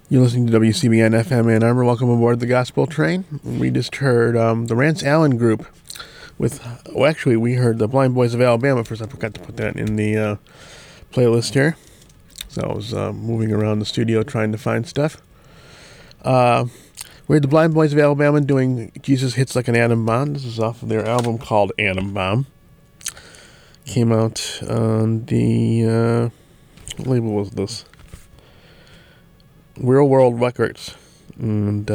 You're listening to WCBN FM Ann Arbor. Welcome aboard the Gospel Train. We just heard the Rance Allen Group with, actually we heard the Blind Boys of Alabama first. I forgot to put that in the playlist here. So I was moving around the studio trying to find stuff. We heard the Blind Boys of Alabama doing Jesus Hits Like an Atom Bomb. This is off of their album called Atom Bomb. Came out on the, what label was this? Real World Records, and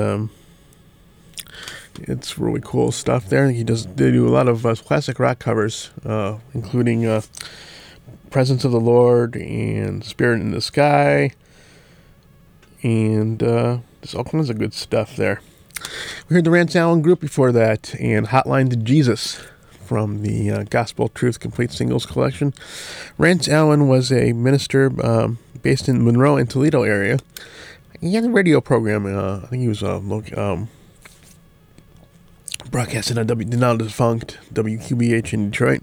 it's really cool stuff there. They do a lot of classic rock covers, including Presence of the Lord and Spirit in the Sky, and there's all kinds of good stuff there. We heard the Rance Allen Group before that, and Hotline to Jesus from the Gospel Truth Complete Singles Collection. Rance Allen was a minister based in Monroe and Toledo area. He had a radio program. I think he was broadcasting on the now defunct WQBH in Detroit.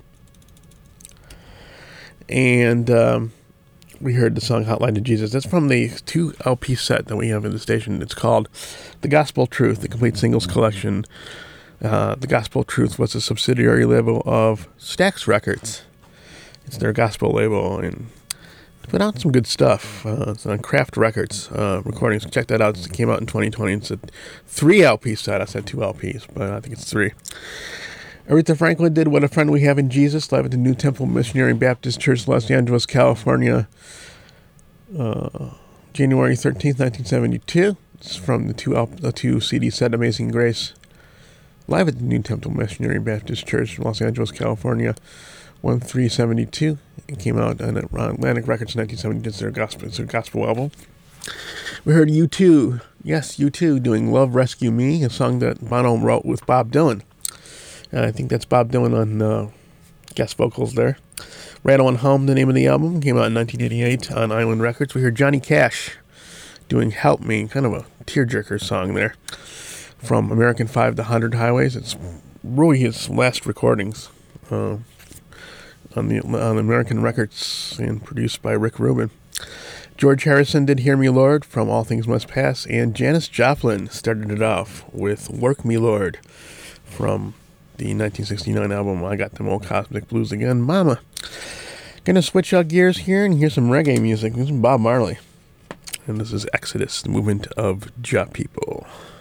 And we heard the song Hotline to Jesus. That's from the 2 LP set that we have in the station. It's called The Gospel Truth, the Complete Singles Collection. The Gospel Truth was a subsidiary label of Stax Records. It's their gospel label, and put out some good stuff. It's on Craft Records recordings. Check that out. It came out in 2020. It's a 3 LP set. I said 2 LPs, but I think it's 3. Aretha Franklin did What a Friend We Have in Jesus live at the New Temple Missionary Baptist Church, Los Angeles, California, January 13th, 1972. It's from the 2 CD set, Amazing Grace, live at the New Temple Missionary Baptist Church, Los Angeles, California, 1372. It came out on Atlantic Records in 1970. It's their gospel album. We heard U2. Yes, U2 doing Love Rescue Me, a song that Bono wrote with Bob Dylan. I think that's Bob Dylan on guest vocals there. Rattle and Hum, the name of the album, came out in 1988 on Island Records. We heard Johnny Cash doing Help Me, kind of a tearjerker song there, from American 5 to 100 Highways. It's really his last recordings on American Records and produced by Rick Rubin. George Harrison did Hear Me Lord from All Things Must Pass, and Janis Joplin started it off with Work Me Lord from the 1969 album I Got Them Old Cosmic Blues Again, Mama. Gonna switch out gears here and hear some reggae music. This is Bob Marley, and this is Exodus, the movement of Jah People.